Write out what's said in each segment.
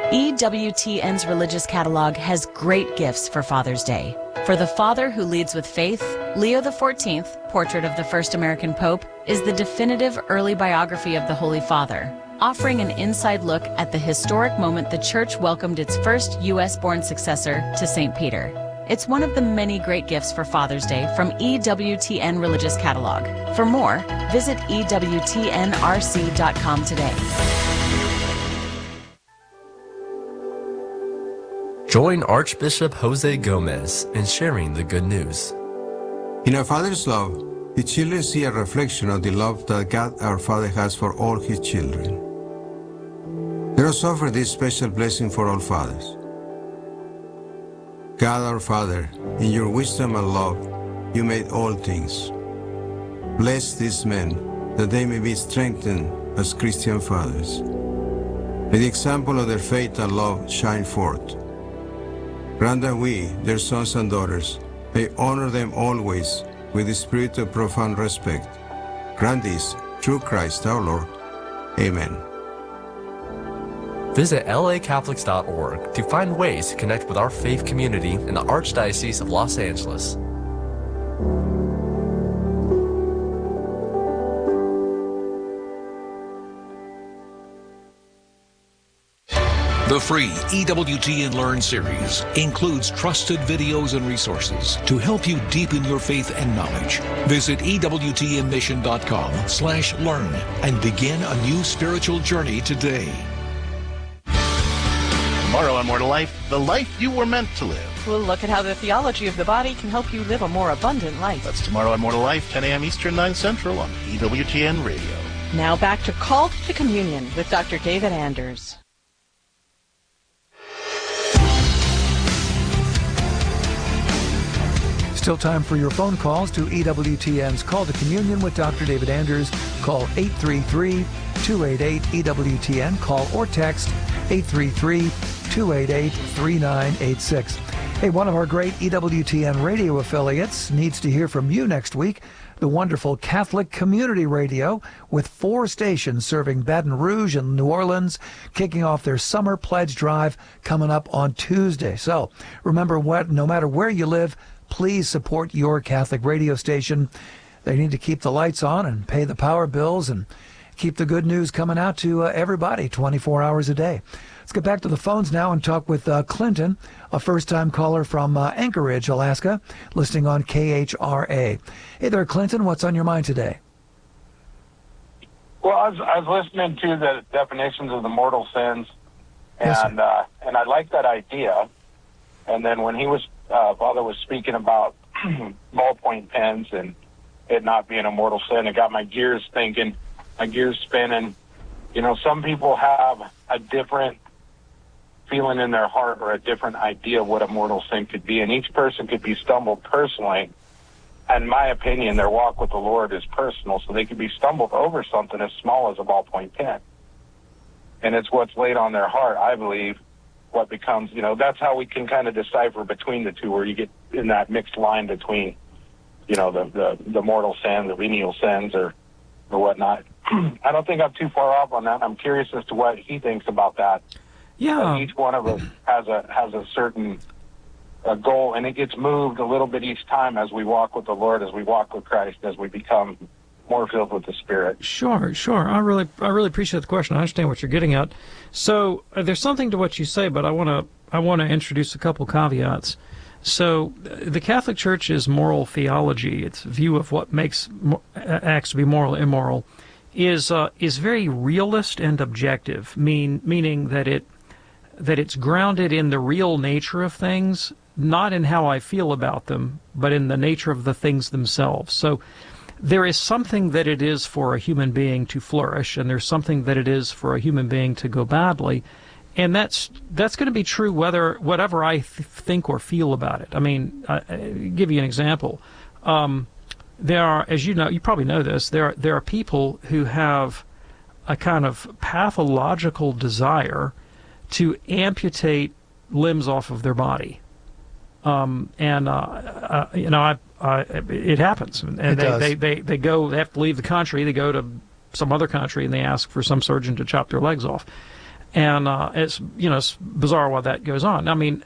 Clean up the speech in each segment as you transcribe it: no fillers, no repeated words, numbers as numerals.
EWTN's religious catalog has great gifts for Father's Day. For the father who leads with faith, Leo XIV, Portrait of the First American Pope, is the definitive early biography of the Holy Father, offering an inside look at the historic moment the Church welcomed its first U.S.-born successor to St. Peter. It's one of the many great gifts for Father's Day from EWTN Religious Catalog. For more, visit EWTNRC.com today. Join Archbishop Jose Gomez in sharing the good news. In a father's love, the children see a reflection of the love that God our Father has for all his children. Let us offer this special blessing for all fathers. God our Father, in your wisdom and love, you made all things. Bless these men, that they may be strengthened as Christian fathers. May the example of their faith and love shine forth. Grant that we, their sons and daughters, may honor them always with the spirit of profound respect. Grant this through Christ our Lord. Amen. Visit lacatholics.org to find ways to connect with our faith community in the Archdiocese of Los Angeles. The free EWTN Learn series includes trusted videos and resources to help you deepen your faith and knowledge. Visit EWTNmission.com/learn and begin a new spiritual journey today. Tomorrow on More to Life, the life you were meant to live. We'll look at how the theology of the body can help you live a more abundant life. That's tomorrow on More to Life, 10 a.m. Eastern, 9 Central on EWTN Radio. Now back to Called to Communion with Dr. David Anders. Still time for your phone calls to EWTN's Call to Communion with Dr. David Anders. Call 833-288-EWTN. Call or text 833-288-3986. Hey, one of our great EWTN radio affiliates needs to hear from you next week. The wonderful Catholic Community Radio, with 4 stations serving Baton Rouge and New Orleans, kicking off their summer pledge drive coming up on Tuesday. So remember, no matter where you live, please support your Catholic radio station. They need to keep the lights on and pay the power bills and keep the good news coming out to everybody 24 hours a day. Let's get back to the phones now and talk with Clinton, a first-time caller from Anchorage, Alaska, listening on KHRA. Hey there, Clinton. What's on your mind today? Well, I was listening to the definitions of the mortal sins, and Yes, and I like that idea. And then when Father was speaking about ballpoint pens and it not being a mortal sin, it got my gears thinking, my gears spinning. You know, some people have a different feeling in their heart or a different idea of what a mortal sin could be, and each person could be stumbled personally. In my opinion, their walk with the Lord is personal, so they could be stumbled over something as small as a ballpoint pen. And it's what's laid on their heart, I believe, what becomes, that's how we can kind of decipher between the two, where you get in that mixed line between, the mortal sin, the venial sins, or whatnot. I don't think I'm too far off on that. I'm curious as to what he thinks about that. Yeah. Each one of us has a certain goal, and it gets moved a little bit each time as we walk with the Lord, as we walk with Christ, as we become more filled with the Spirit. Sure. I really appreciate the question. I understand what you're getting at. So there's something to what you say, but I want to introduce a couple caveats. So the Catholic Church is moral theology. Its view of what makes acts to be moral, immoral, is very realist and objective, meaning that it's grounded in the real nature of things, not in how I feel about them, but in the nature of the things themselves. So there is something that it is for a human being to flourish, and there's something that it is for a human being to go badly, and that's going to be true whatever I think or feel about it. I mean, I'll give you an example. There are, as you know, you probably know this, there are people who have a kind of pathological desire to amputate limbs off of their body. It happens, and they go. They have to leave the country. They go to some other country, and they ask for some surgeon to chop their legs off. And it's bizarre why that goes on. I mean,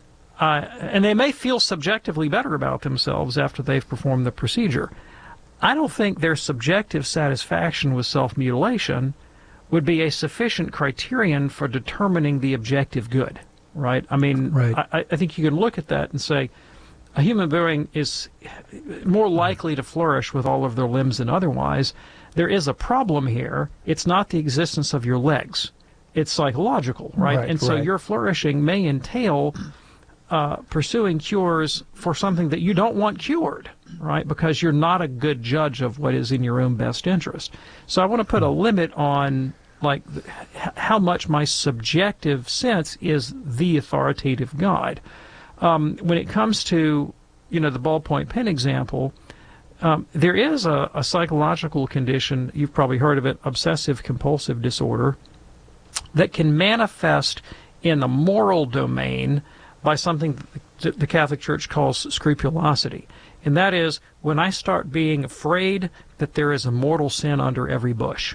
and they may feel subjectively better about themselves after they've performed the procedure. I don't think their subjective satisfaction with self-mutilation would be a sufficient criterion for determining the objective good, right? I mean, right. I think you can look at that and say a human being is more likely to flourish with all of their limbs than otherwise. There is a problem here. It's not the existence of your legs. It's psychological, right? And so your flourishing may entail pursuing cures for something that you don't want cured, right? Because you're not a good judge of what is in your own best interest. So I want to put a limit on like how much my subjective sense is the authoritative guide. When it comes to, the ballpoint pen example, there is a psychological condition, you've probably heard of it, obsessive compulsive disorder, that can manifest in the moral domain by something that the Catholic Church calls scrupulosity. And that is when I start being afraid that there is a mortal sin under every bush.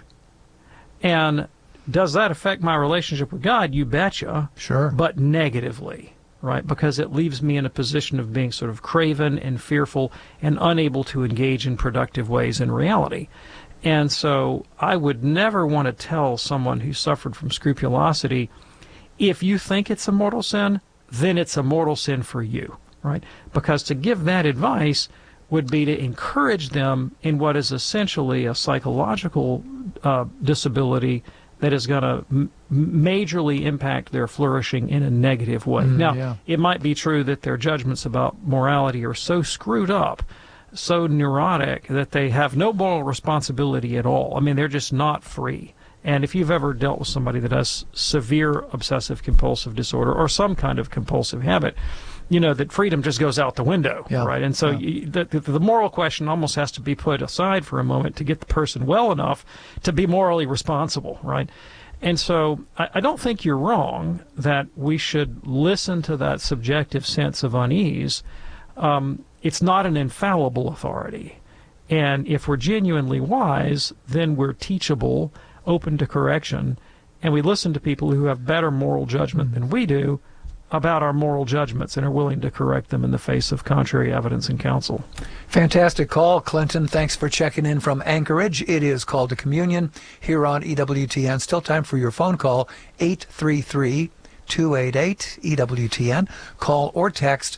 And does that affect my relationship with God? You betcha. Sure. But negatively, right? Because it leaves me in a position of being sort of craven and fearful and unable to engage in productive ways in reality. And so I would never want to tell someone who suffered from scrupulosity, if you think it's a mortal sin, then it's a mortal sin for you, right? Because to give that advice would be to encourage them in what is essentially a psychological disability that is going to majorly impact their flourishing in a negative way. Now, it might be true that their judgments about morality are so screwed up, so neurotic, that they have no moral responsibility at all. I mean, they're just not free. And if you've ever dealt with somebody that has severe obsessive compulsive disorder or some kind of compulsive habit, that freedom just goes out the window, right? And so the moral question almost has to be put aside for a moment to get the person well enough to be morally responsible, right? And so I don't think you're wrong that we should listen to that subjective sense of unease. It's not an infallible authority. And if we're genuinely wise, then we're teachable, open to correction, and we listen to people who have better moral judgment than we do about our moral judgments and are willing to correct them in the face of contrary evidence and counsel. Fantastic call, Clinton. Thanks for checking in from Anchorage. It is Call to Communion here on EWTN. Still time for your phone call, 833-288-EWTN. Call or text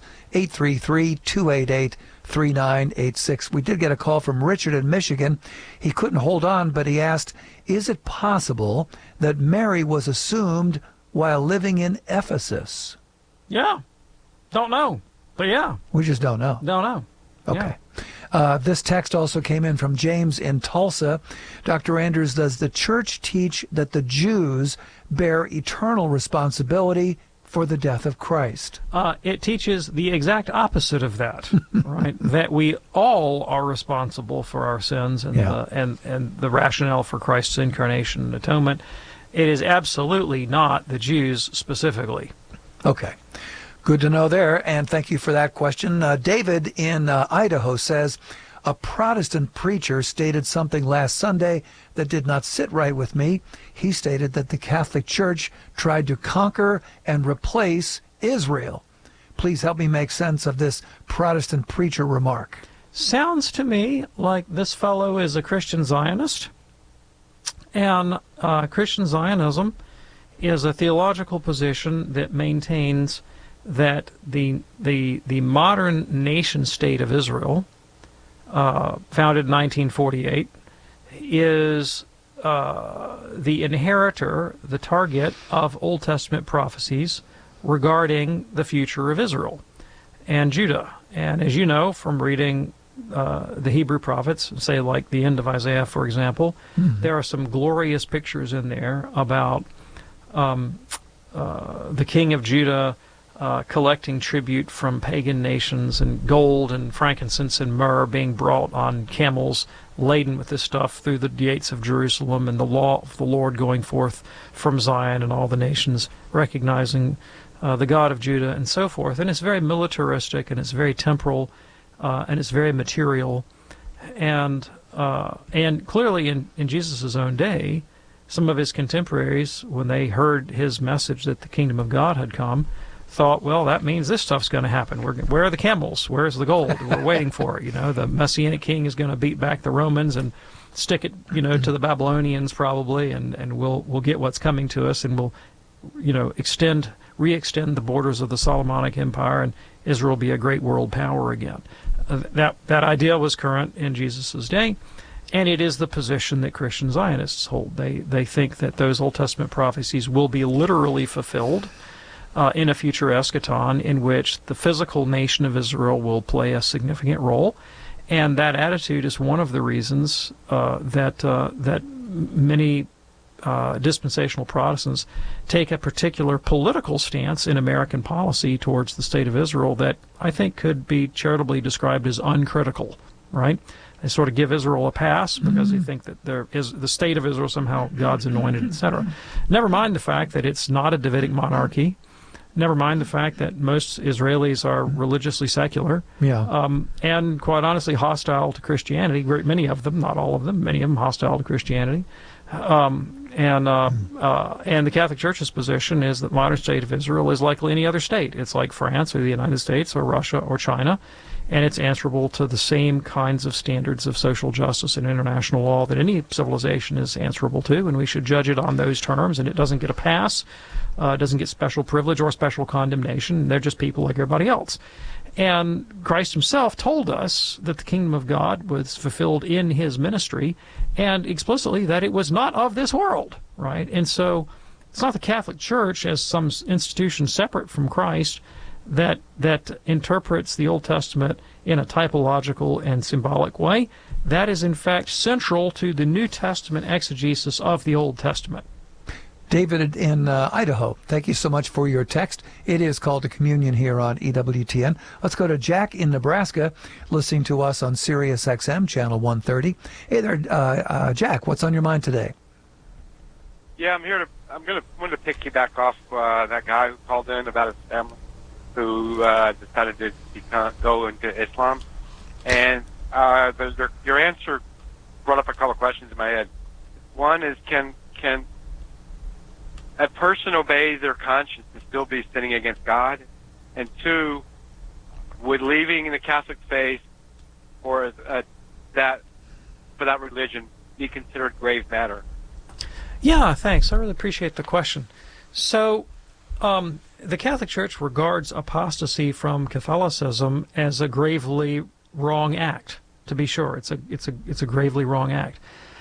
833-288-3986. We did get a call from Richard in Michigan. He couldn't hold on, but he asked, is it possible that Mary was assumed while living in Ephesus? Yeah. Don't know. But yeah. We just don't know. Don't know. Okay. This text also came in from James in Tulsa. Dr. Anders, does the church teach that the Jews bear eternal responsibility for the death of Christ? It teaches the exact opposite of that, right? That we all are responsible for our sins and the rationale for Christ's incarnation and atonement. It is absolutely not the Jews specifically. Okay. Good to know there, and thank you for that question. David in Idaho says, a Protestant preacher stated something last Sunday that did not sit right with me. He stated that the Catholic Church tried to conquer and replace Israel. Please help me make sense of this Protestant preacher remark. Sounds to me like this fellow is a Christian Zionist. And Christian Zionism is a theological position that maintains that the modern nation state of Israel, founded in 1948, is the inheritor, the target of Old Testament prophecies regarding the future of Israel and Judah. And as you know from reading the Hebrew prophets, say like the end of Isaiah, for example, there are some glorious pictures in there about the king of Judah collecting tribute from pagan nations, and gold and frankincense and myrrh being brought on camels laden with this stuff through the gates of Jerusalem, and the law of the Lord going forth from Zion, and all the nations recognizing the God of Judah, and so forth. And it's very militaristic, and it's very temporal, and it's very material. And clearly in Jesus' own day, some of his contemporaries, when they heard his message that the kingdom of God had come, thought, well, that means this stuff's going to happen. Where are the camels? Where's the gold? We're waiting for it. The Messianic king is going to beat back the Romans and stick it, to the Babylonians probably, and we'll get what's coming to us, and we'll, re-extend the borders of the Solomonic Empire, and Israel will be a great world power again. That idea was current in Jesus' day, and it is the position that Christian Zionists hold. They think that those Old Testament prophecies will be literally fulfilled in a future eschaton in which the physical nation of Israel will play a significant role. And that attitude is one of the reasons that many dispensational Protestants take a particular political stance in American policy towards the state of Israel that I think could be charitably described as uncritical, right? They sort of give Israel a pass because they think that there is the state of Israel somehow God's anointed, etc. Never mind the fact that it's not a Davidic monarchy. Never mind the fact that most Israelis are religiously secular, and quite honestly hostile to Christianity. Many of them, not all of them, many of them hostile to Christianity. And the Catholic Church's position is that the modern state of Israel is like any other state. It's like France or the United States or Russia or China, and it's answerable to the same kinds of standards of social justice and international law that any civilization is answerable to, and we should judge it on those terms, and it doesn't get a pass. It doesn't get special privilege or special condemnation. They're just people like everybody else. And Christ himself told us that the kingdom of God was fulfilled in his ministry, and explicitly that it was not of this world, right? And so it's not the Catholic Church as some institution separate from Christ that interprets the Old Testament in a typological and symbolic way. That is, in fact, central to the New Testament exegesis of the Old Testament. David in Idaho, thank you so much for your text. It is Called to Communion here on EWTN. Let's go to Jack in Nebraska, listening to us on Sirius XM, channel 130. Hey there, Jack, what's on your mind today? Yeah, I'm going to piggyback off that guy who called in about his family who decided to go into Islam. And your answer brought up a couple of questions in my head. One is, can a person obey their conscience and still be sinning against God? And two, would leaving the Catholic faith for that religion be considered grave matter? Yeah, thanks. I really appreciate the question. So, the Catholic Church regards apostasy from Catholicism as a gravely wrong act. To be sure, it's a gravely wrong act.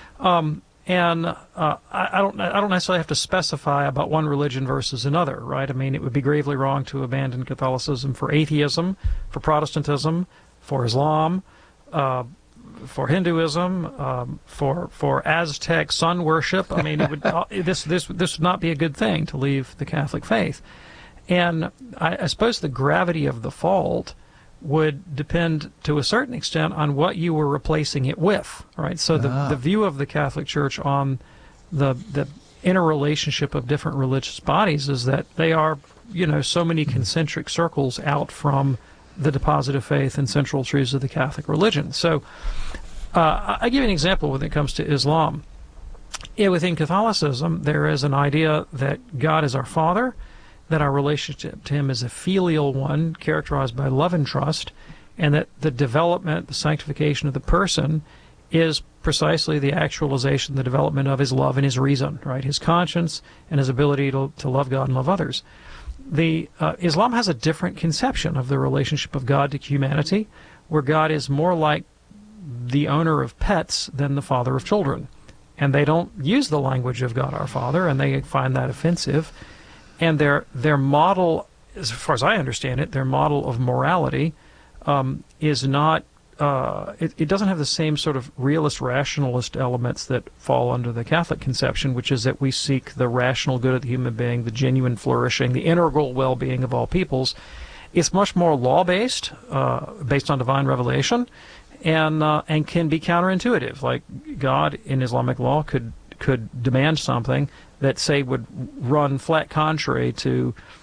And I don't necessarily have to specify about one religion versus another, right? I mean, it would be gravely wrong to abandon Catholicism for atheism, for Protestantism, for Islam, for Hinduism, for Aztec sun worship. I mean, this would not be a good thing to leave the Catholic faith. And I suppose the gravity of the fault would depend to a certain extent on what you were replacing it with, right? So the view of the Catholic Church on the interrelationship of different religious bodies is that they are, so many concentric circles out from the deposit of faith and central truths of the Catholic religion. So I'll give you an example when it comes to Islam. Within Catholicism, there is an idea that God is our Father, that our relationship to him is a filial one characterized by love and trust, and that the development, the sanctification of the person is precisely the actualization, the development of his love and his reason, right? His conscience and his ability to love God and love others. Islam has a different conception of the relationship of God to humanity, where God is more like the owner of pets than the father of children. And they don't use the language of God our Father, and they find that offensive. And their model, as far as I understand it, their model of morality is not, it doesn't have the same sort of realist, rationalist elements that fall under the Catholic conception, which is that we seek the rational good of the human being, the genuine flourishing, the integral well-being of all peoples. It's much more law-based, based on divine revelation, and can be counterintuitive. Like God in Islamic law could demand something that, say, would run flat contrary to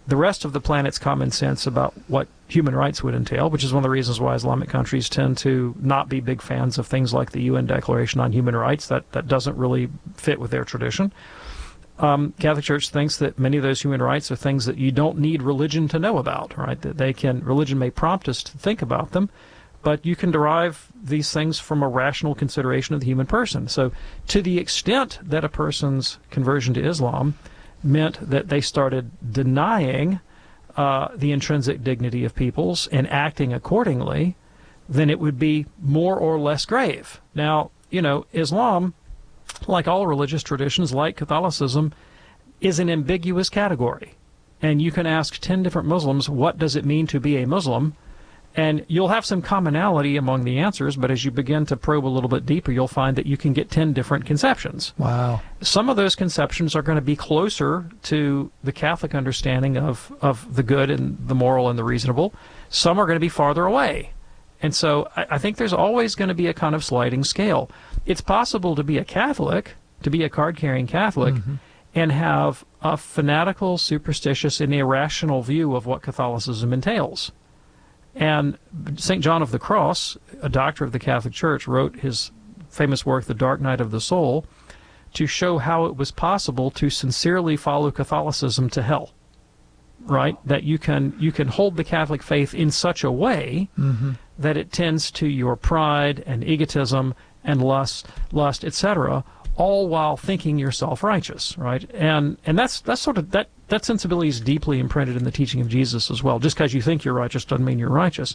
the rest of the planet's common sense about what human rights would entail, which is one of the reasons why Islamic countries tend to not be big fans of things like the UN Declaration on Human Rights. That doesn't really fit with their tradition. Catholic Church thinks that many of those human rights are things that you don't need religion to know about, right? That religion may prompt us to think about them, but you can derive these things from a rational consideration of the human person. So to the extent that a person's conversion to Islam meant that they started denying the intrinsic dignity of peoples and acting accordingly, then it would be more or less grave. Now, Islam, like all religious traditions, like Catholicism, is an ambiguous category. And you can ask 10 different Muslims, what does it mean to be a Muslim? And you'll have some commonality among the answers, but as you begin to probe a little bit deeper, you'll find that you can get 10 different conceptions. Wow. Some of those conceptions are going to be closer to the Catholic understanding of the good and the moral and the reasonable. Some are going to be farther away. And so I think there's always going to be a kind of sliding scale. It's possible to be a Catholic, to be a card-carrying Catholic, and have a fanatical, superstitious, and irrational view of what Catholicism entails. And St. John of the Cross, a doctor of the Catholic Church, wrote his famous work, The Dark Night of the Soul, to show how it was possible to sincerely follow Catholicism to hell. Right? That you can hold the Catholic faith in such a way that it tends to your pride and egotism and lust, etc., all while thinking yourself righteous, right? And that's sort of that sensibility is deeply imprinted in the teaching of Jesus as well. Just because you think you're righteous doesn't mean you're righteous.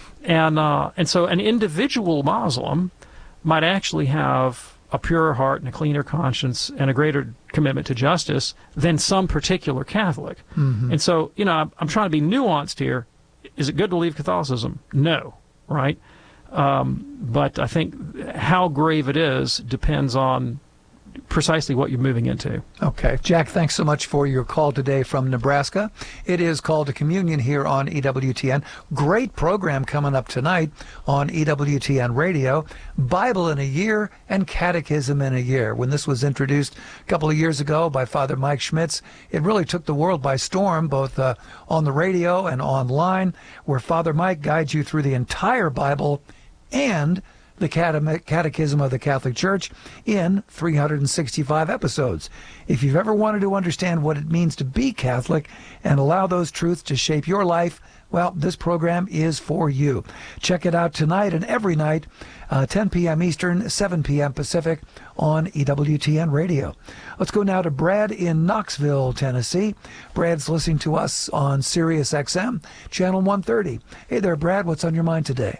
And so an individual Muslim might actually have a purer heart and a cleaner conscience and a greater commitment to justice than some particular Catholic. And so, I'm trying to be nuanced here. Is it good to leave Catholicism? No, right? But I think how grave it is depends on precisely what you're moving into. Okay. Jack, thanks so much for your call today from Nebraska. It is Call to Communion here on EWTN. Great program coming up tonight on EWTN Radio. Bible in a Year and Catechism in a Year. When this was introduced a couple of years ago by Father Mike Schmitz, it really took the world by storm, both on the radio and online, where Father Mike guides you through the entire Bible and the Catechism of the Catholic Church in 365 episodes. If you've ever wanted to understand what it means to be Catholic and allow those truths to shape your life, well, this program is for you. Check it out tonight and every night, 10 p.m. Eastern, 7 p.m. Pacific on EWTN Radio. Let's go now to Brad in Knoxville, Tennessee. Brad's listening to us on Sirius XM, Channel 130. Hey there, Brad. What's on your mind today?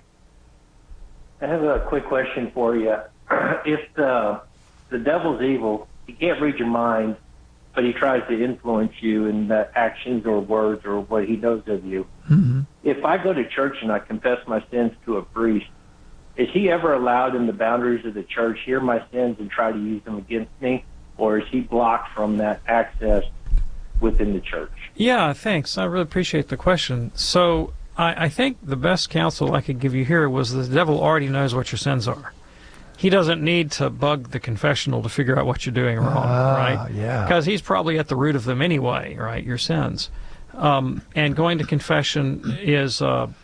I have a quick question for you. If the devil's evil, he can't read your mind, but he tries to influence you in the actions or words or what he knows of you. If I go to church and I confess my sins to a priest, is he ever allowed in the boundaries of the church hear my sins and try to use them against me, or is he blocked from that access within the church? Yeah, thanks. I really appreciate the question. So I think the best counsel I could give you here was the devil already knows what your sins are. He doesn't need to bug the confessional to figure out what you're doing wrong, right? Yeah. Because he's probably at the root of them anyway, right? Your sins. And going to confession is on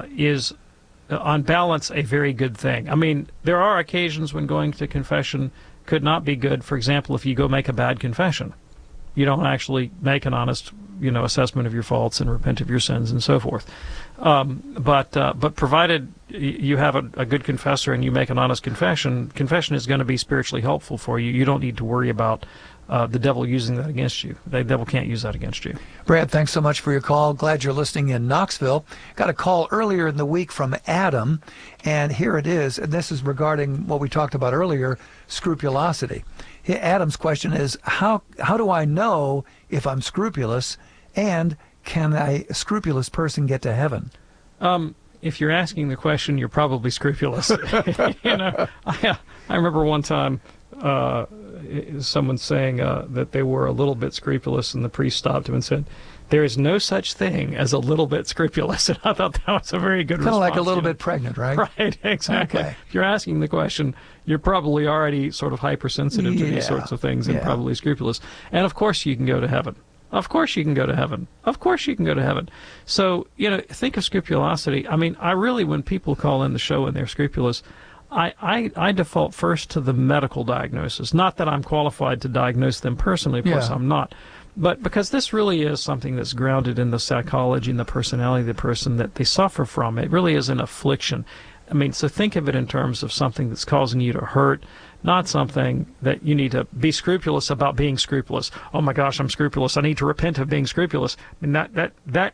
balance a very good thing. I mean, there are occasions when going to confession could not be good. For example, if you go make a bad confession, you don't actually make an honest, assessment of your faults and repent of your sins and so forth. But provided you have a good confessor and you make an honest confession is going to be spiritually helpful for you. You don't need to worry about the devil using that against you. The devil can't use that against you. Brad, thanks so much for your call. Glad you're listening in Knoxville. Got a call earlier in the week from Adam, and here it is. And this is regarding what we talked about earlier, scrupulosity. Adam's question is, how do I know if I'm scrupulous, and can a scrupulous person get to heaven? If you're asking the question, you're probably scrupulous. I remember one time someone saying that they were a little bit scrupulous, and the priest stopped him and said, "There is no such thing as a little bit scrupulous." And I thought that was a very good response. Kind of like a little bit pregnant, right? Right, exactly. Okay. If you're asking the question, you're probably already sort of hypersensitive to these sorts of things and probably scrupulous. And of course you can go to heaven. Of course you can go to heaven. Of course you can go to heaven. So, think of scrupulosity. I mean, I really, when people call in the show and they're scrupulous, I default first to the medical diagnosis. Not that I'm qualified to diagnose them personally, of course I'm not. But because this really is something that's grounded in the psychology and the personality of the person that they suffer from. It really is an affliction. I mean, so think of it in terms of something that's causing you to hurt, not something that you need to be scrupulous about being scrupulous. Oh my gosh, I'm scrupulous. I need to repent of being scrupulous. I mean,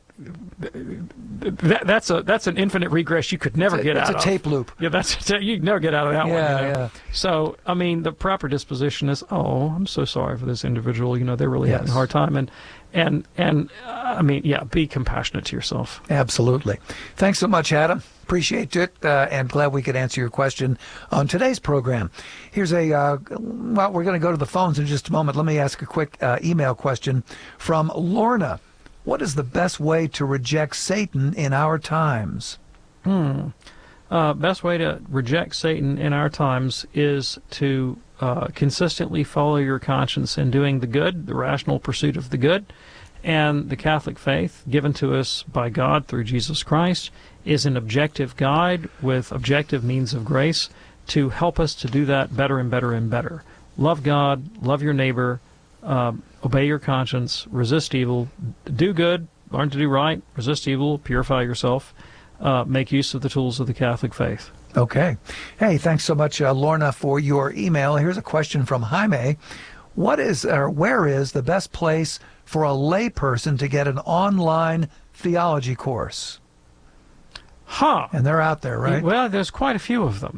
that's an infinite regress you could never get out of. It's a tape loop. Yeah, you can never get out of that one. Yeah. So, I mean, the proper disposition is, oh, I'm so sorry for this individual. They're really having a hard time, and I mean, be compassionate to yourself. Absolutely. Thanks so much, Adam. Appreciate it, and glad we could answer your question on today's program. Here's we're going to go to the phones in just a moment. Let me ask a quick email question from Lorna. What is the best way to reject Satan in our times? Best way to reject Satan in our times is to consistently follow your conscience in doing the good, the rational pursuit of the good. And the Catholic faith, given to us by God through Jesus Christ, is an objective guide with objective means of grace to help us to do that better and better and better. Love God, love your neighbor, obey your conscience, resist evil, do good, learn to do right, resist evil, purify yourself, make use of the tools of the Catholic faith. Okay. Hey, thanks so much, Lorna, for your email. Here's a question from Jaime. Where is the best place for a lay person to get an online theology course? And they're out there, right? Well, there's quite a few of them.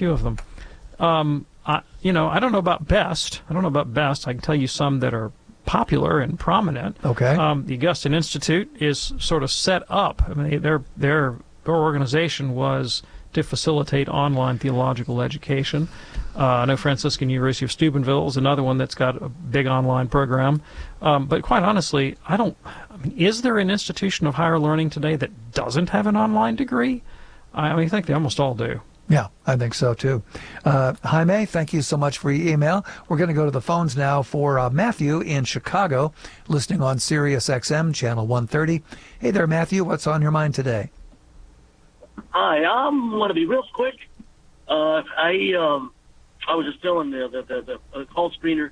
I don't know about best. I can tell you some that are popular and prominent. Okay. The Augustine Institute is sort of set up. I mean, their organization was to facilitate online theological education. I know Franciscan University of Steubenville is another one that's got a big online program. But quite honestly, is there an institution of higher learning today that doesn't have an online degree? I think they almost all do. Yeah, I think so too. Jaime, thank you so much for your email. We're going to go to the phones now for Matthew in Chicago, listening on Sirius XM, channel 130. Hey there, Matthew. What's on your mind today? Hi, I'm going to be real quick. I was just filling the call screener.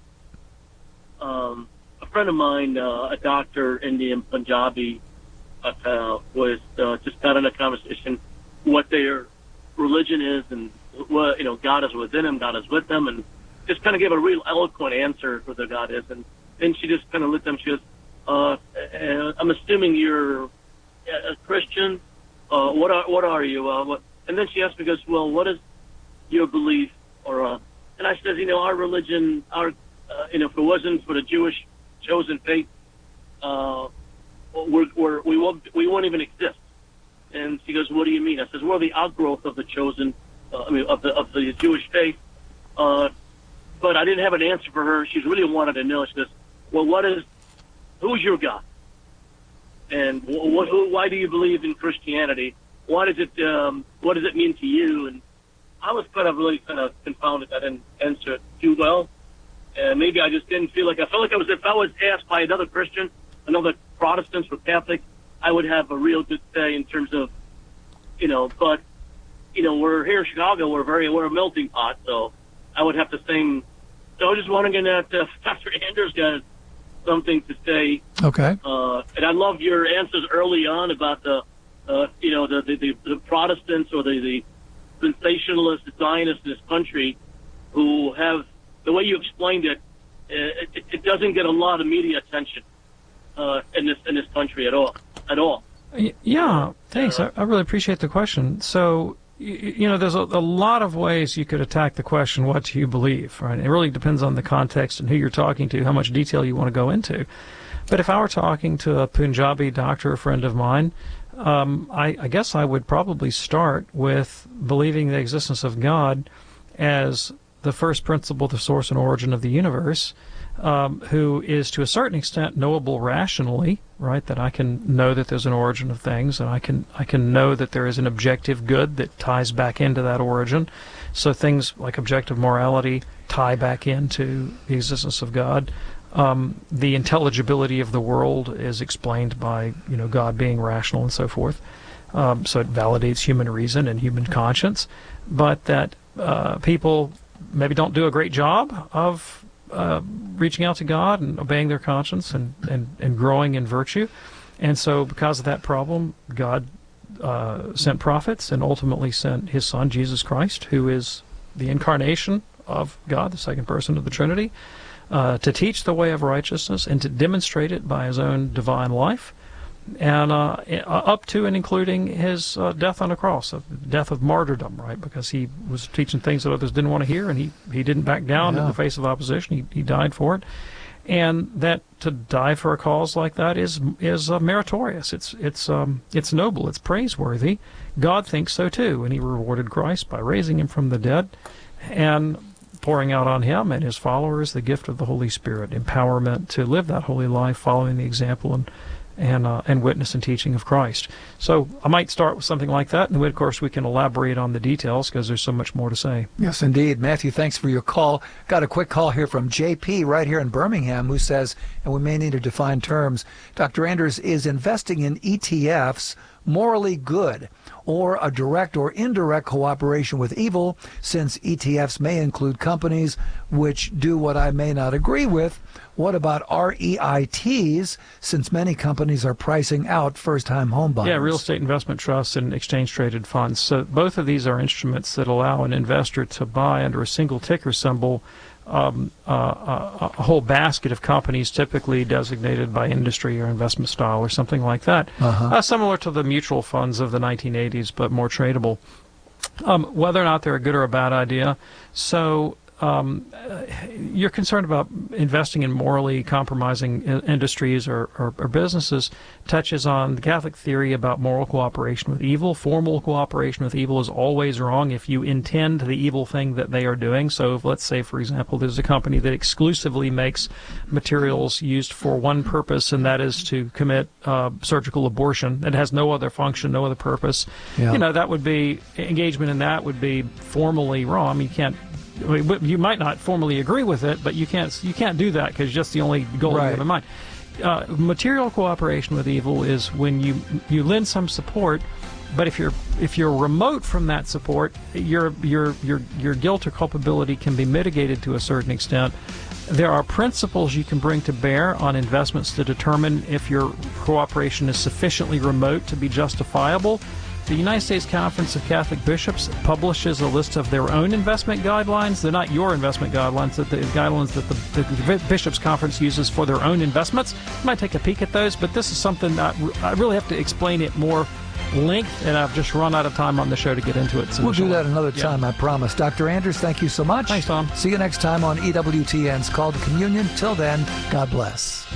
A friend of mine, a doctor, Indian Punjabi, was just got in a conversation what their religion is and what God is within them, God is with them, and just kind of gave a real eloquent answer for who God is. And then she just kind of looked at him. She goes, "I'm assuming you're a Christian. What are you?" And then she asked me, goes, "Well, what is your belief?" And I said, our religion, if it wasn't for the Jewish chosen faith, we won't even exist. And she goes, "What do you mean?" I says, "We're the outgrowth of the chosen, of the Jewish faith." But I didn't have an answer for her. She really wanted to know. She goes, "Well, who's your God? And why do you believe in Christianity? What does it mean to you?" And I was really confounded. I didn't answer it too well. And maybe I just didn't feel like if I was asked by another Christian, another Protestant or Catholic, I would have a real good say in terms of, but, we're here in Chicago, we're a melting pot, so I would have the same. So I was just wondering that Pastor Anders got something to say. Okay. And I loved your answers early on about the Protestants or the sensationalist Zionists in this country who have, the way you explained it, it doesn't get a lot of media attention in this country at all. Yeah, thanks. I really appreciate the question. So, there's a lot of ways you could attack the question, what do you believe, right? It really depends on the context and who you're talking to, how much detail you want to go into. But if I were talking to a Punjabi doctor, a friend of mine, I guess I would probably start with believing the existence of God as the first principle, the source and origin of the universe, who is to a certain extent knowable rationally, right? That I can know that there's an origin of things, and I can know that there is an objective good that ties back into that origin. So things like objective morality tie back into the existence of God. The intelligibility of the world is explained by, God being rational and so forth. So it validates human reason and human conscience. But that people maybe don't do a great job of reaching out to God and obeying their conscience and growing in virtue. And so because of that problem, God sent prophets and ultimately sent his Son, Jesus Christ, who is the incarnation of God, the second person of the Trinity, to teach the way of righteousness and to demonstrate it by his own divine life, and up to and including his death on a cross, death of martyrdom, right? Because he was teaching things that others didn't want to hear, and he didn't back down in the face of opposition. He died for it. And that to die for a cause like that is meritorious. It's noble. It's praiseworthy. God thinks so too, and he rewarded Christ by raising him from the dead and pouring out on him and his followers the gift of the Holy Spirit, empowerment to live that holy life, following the example and witness and teaching of Christ. So I might start with something like that, and of course we can elaborate on the details because there's so much more to say. Yes, indeed. Matthew, thanks for your call. Got a quick call here from JP right here in Birmingham who says, and we may need to define terms, Dr. Anders, is investing in ETFs morally good, or a direct or indirect cooperation with evil, since ETFs may include companies which do what I may not agree with? What about REITs, since many companies are pricing out first-time home buyers? Yeah, real estate investment trusts and exchange-traded funds. So both of these are instruments that allow an investor to buy under a single ticker symbol a whole basket of companies typically designated by industry or investment style or something like that, similar to the mutual funds of the 1980s, but more tradable. Whether or not they're a good or a bad idea. So you're concerned about investing in morally compromising industries or businesses touches on the Catholic theory about moral cooperation with evil. Formal cooperation with evil is always wrong if you intend the evil thing that they are doing. So if, let's say, for example, there's a company that exclusively makes materials used for one purpose, and that is to commit surgical abortion. It has no other function, no other purpose. Yeah. That would be, engagement in that would be formally wrong. I mean, you might not formally agree with it, but you can't do that because just the only goal you have in mind. Material cooperation with evil is when you lend some support, but if you're remote from that support, your guilt or culpability can be mitigated to a certain extent. There are principles you can bring to bear on investments to determine if your cooperation is sufficiently remote to be justifiable. The United States Conference of Catholic Bishops publishes a list of their own investment guidelines. They're not your investment guidelines, but the guidelines that the Bishops' Conference uses for their own investments. You might take a peek at those, but this is something I really have to explain it more length, and I've just run out of time on the show to get into it. So we'll do that another time, I promise. Dr. Anders, thank you so much. Thanks, Tom. See you next time on EWTN's Call to Communion. Till then, God bless.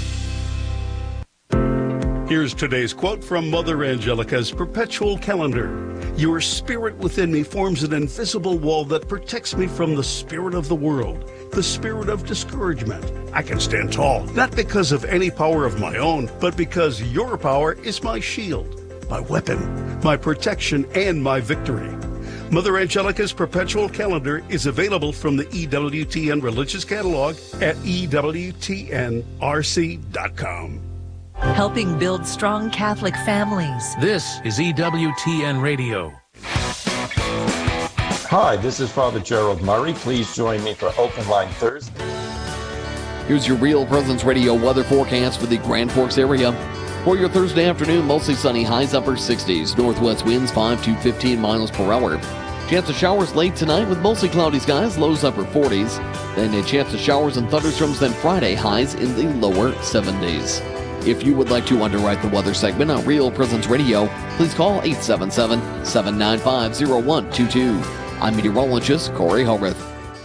Here's today's quote from Mother Angelica's Perpetual Calendar. Your spirit within me forms an invisible wall that protects me from the spirit of the world, the spirit of discouragement. I can stand tall, not because of any power of my own, but because your power is my shield, my weapon, my protection, and my victory. Mother Angelica's Perpetual Calendar is available from the EWTN Religious Catalog at EWTNRC.com. Helping build strong Catholic families. This is EWTN Radio. Hi, this is Father Gerald Murray. Please join me for Open Line Thursday. Here's your Real Presence Radio weather forecast for the Grand Forks area. For your Thursday afternoon, mostly sunny, highs upper 60s. Northwest winds 5 to 15 miles per hour. Chance of showers late tonight with mostly cloudy skies, lows upper 40s. Then a chance of showers and thunderstorms then Friday, highs in the lower 70s. If you would like to underwrite the weather segment on Real Presence Radio, please call 877-795-0122. I'm meteorologist Corey Hellrith.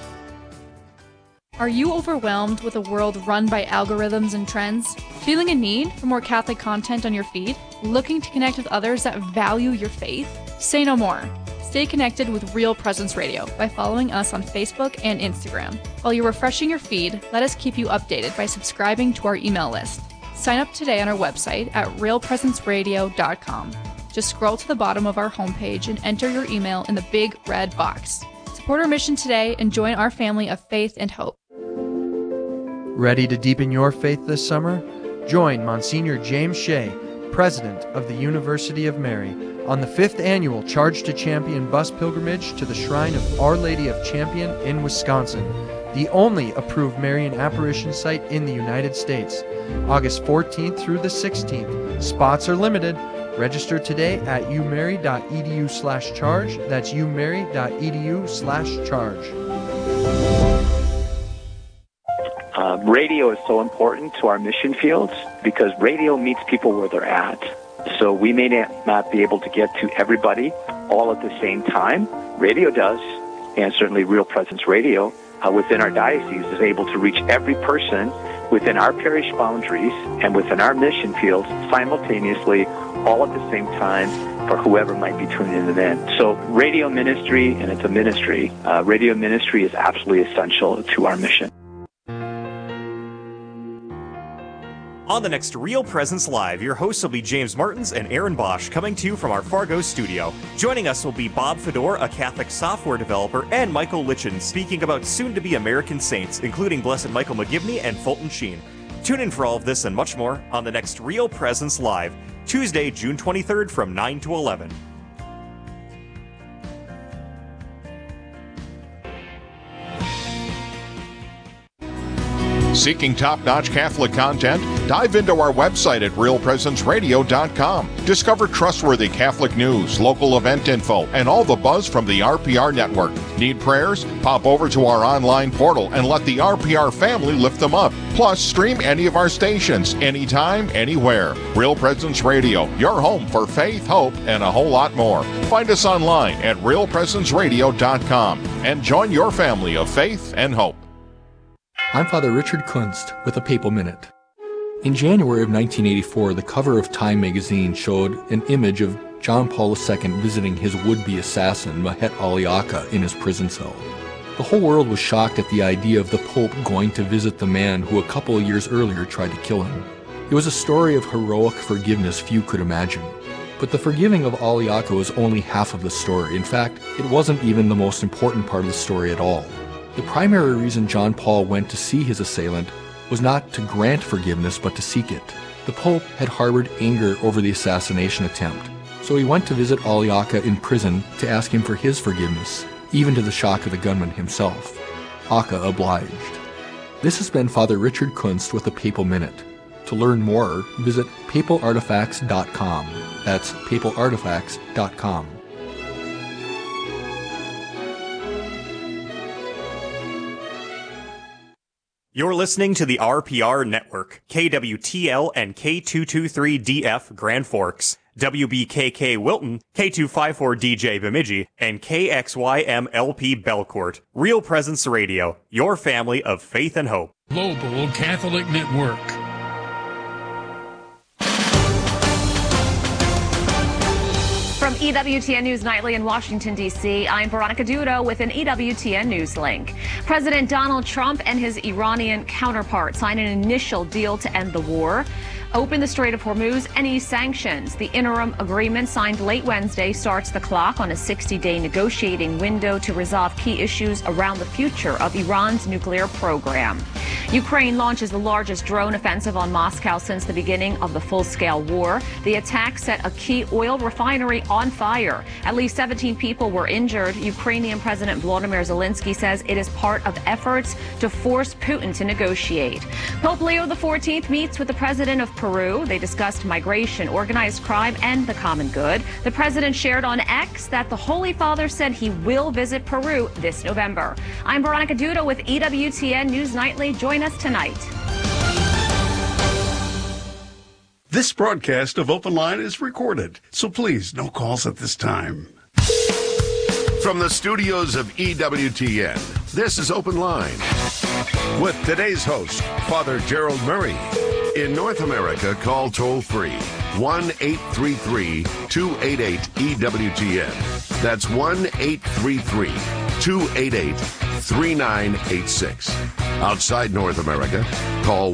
Are you overwhelmed with a world run by algorithms and trends? Feeling a need for more Catholic content on your feed? Looking to connect with others that value your faith? Say no more. Stay connected with Real Presence Radio by following us on Facebook and Instagram. While you're refreshing your feed, let us keep you updated by subscribing to our email list. Sign up today on our website at realpresenceradio.com. Just scroll to the bottom of our homepage and enter your email in the big red box. Support our mission today and join our family of faith and hope. Ready to deepen your faith this summer? Join Monsignor James Shea, President of the University of Mary, on the 5th annual Charge to Champion bus pilgrimage to the Shrine of Our Lady of Champion in Wisconsin, the only approved Marian apparition site in the United States. August 14th through the 16th. Spots are limited. Register today at umary.edu/charge. That's umary.edu/charge. Radio is so important to our mission fields because radio meets people where they're at. So we may not be able to get to everybody all at the same time. Radio does, and certainly Real Presence Radio within our diocese is able to reach every person within our parish boundaries and within our mission fields simultaneously, all at the same time, for whoever might be tuning in. So radio ministry, and it's a ministry, radio ministry is absolutely essential to our mission. On the next Real Presence Live, your hosts will be James Martins and Aaron Bosch, coming to you from our Fargo studio. Joining us will be Bob Fedor, a Catholic software developer, and Michael Litchin, speaking about soon-to-be American saints, including Blessed Michael McGivney and Fulton Sheen. Tune in for all of this and much more on the next Real Presence Live, Tuesday, June 23rd from 9 to 11. Seeking top-notch Catholic content? Dive into our website at realpresenceradio.com. Discover trustworthy Catholic news, local event info, and all the buzz from the RPR network. Need prayers? Pop over to our online portal and let the RPR family lift them up. Plus, stream any of our stations, anytime, anywhere. Real Presence Radio, your home for faith, hope, and a whole lot more. Find us online at realpresenceradio.com and join your family of faith and hope. I'm Father Richard Kunst with a Papal Minute. In January of 1984, the cover of Time magazine showed an image of John Paul II visiting his would-be assassin, Mahet Aliaka, in his prison cell. The whole world was shocked at the idea of the Pope going to visit the man who a couple of years earlier tried to kill him. It was a story of heroic forgiveness few could imagine. But the forgiving of Aliaka was only half of the story. In fact, it wasn't even the most important part of the story at all. The primary reason John Paul went to see his assailant was not to grant forgiveness, but to seek it. The Pope had harbored anger over the assassination attempt, so he went to visit Aliaka in prison to ask him for his forgiveness, even to the shock of the gunman himself. Aka obliged. This has been Father Richard Kunst with a Papal Minute. To learn more, visit papalartifacts.com. That's papalartifacts.com. You're listening to the RPR Network, KWTL and K223DF Grand Forks, WBKK Wilton, K254DJ Bemidji, and KXYMLP Belcourt. Real Presence Radio, your family of faith and hope. Global Catholic Network. From EWTN News Nightly in Washington, D.C., I'm Veronica Dudo with an EWTN News link. President Donald Trump and his Iranian counterpart signed an initial deal to end the war, open the Strait of Hormuz, and ease sanctions. The interim agreement signed late Wednesday starts the clock on a 60-day negotiating window to resolve key issues around the future of Iran's nuclear program. Ukraine launches the largest drone offensive on Moscow since the beginning of the full-scale war. The attack set a key oil refinery on fire. At least 17 people were injured. Ukrainian President Volodymyr Zelensky says it is part of efforts to force Putin to negotiate. Pope Leo XIV meets with the president of Peru. They discussed migration, organized crime, and the common good. The president shared on X that the Holy Father said he will visit Peru this November. I'm Veronica Dudo with EWTN News Nightly. Join us tonight. This broadcast of Open Line is recorded, so please, no calls at this time. From the studios of EWTN, this is Open Line. With today's host, Father Gerald Murray. In North America, call toll-free 1-833-288-EWTN. That's 1-833-288-3986. Outside North America, call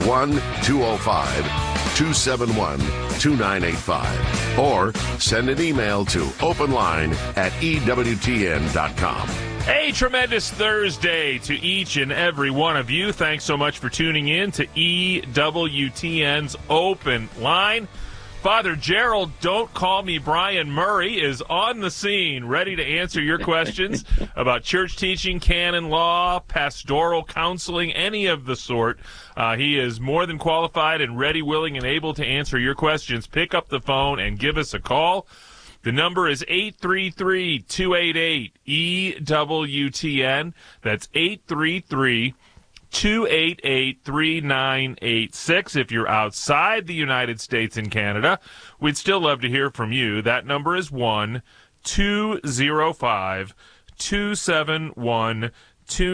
1-205-271-2985 or send an email to openline@ewtn.com. A tremendous Thursday to each and every one of you. Thanks so much for tuning in to EWTN's Open Line. Father Gerald, Don't Call Me Brian Murray, is on the scene, ready to answer your questions about church teaching, canon law, pastoral counseling, any of the sort. He is more than qualified and ready, willing, and able to answer your questions. Pick up the phone and give us a call. The number is 833-288-EWTN. That's 833-288-3986. If you're outside the United States and Canada, we'd still love to hear from you. That number is 1-205-271-2